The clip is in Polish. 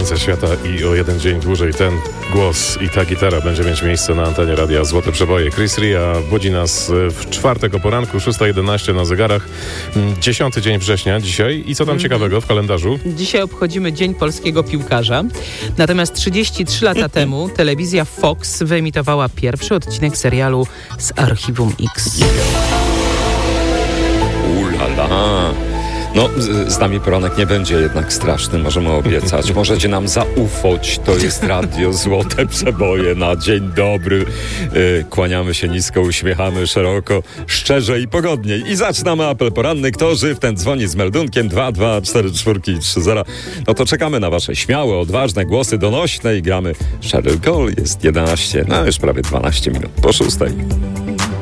końca świata i o jeden dzień dłużej ten głos i ta gitara będzie mieć miejsce na antenie radia Złote Przeboje. Chris Ria budzi nas w czwartek o poranku, 6:11 na zegarach. 10 dzień września dzisiaj. I co tam ciekawego w kalendarzu? Dzisiaj obchodzimy Dzień Polskiego Piłkarza. Natomiast 33 lata temu telewizja Fox wyemitowała pierwszy odcinek serialu z Archiwum X. Ulala. No, z nami poranek nie będzie jednak straszny, możemy obiecać. Możecie nam zaufać, to jest radio Złote Przeboje na dzień dobry. Kłaniamy się nisko, uśmiechamy szeroko, szczerze i pogodnie. I zaczynamy apel poranny. Kto żyw, ten dzwoni z meldunkiem 2244330. No to czekamy na wasze śmiałe, odważne głosy donośne i gramy Sheryl Cole. Jest 11, no już prawie 12 minut po 6.